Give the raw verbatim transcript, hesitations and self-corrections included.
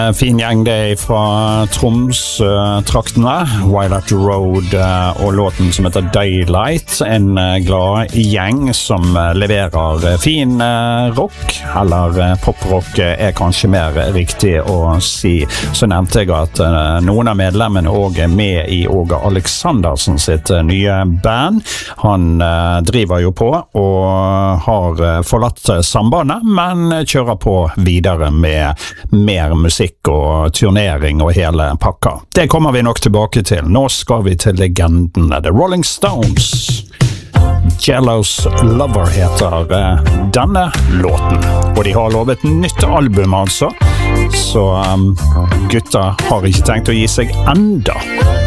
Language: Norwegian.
Fin gjeng det er fra Troms-traktene, Violet Road og låten som heter Daylight, en glad gjeng som leverer fin rock, eller poprock er kanskje mer riktig å si. Så nevnte jeg at noen av medlemmene også er med i Åge Aleksandersen sitt nye band. Han driver jo på og har forlatt sambandet, men kjører på videre med mer musikk og turnering og hele pakka. Det kommer vi nok tilbake til. Nå skal vi til legendene, The Rolling Stones. Jealous Lover heter denne låten, og de har lovet nytt album altså, så um, gutta har ikke tenkt å gi seg enda.